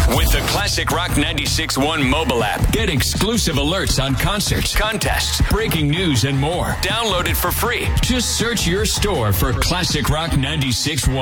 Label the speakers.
Speaker 1: With the Classic Rock 96.1 mobile app, get exclusive alerts on concerts, contests, breaking news, and more. Download it for free. Just search your store for Classic Rock 96.1.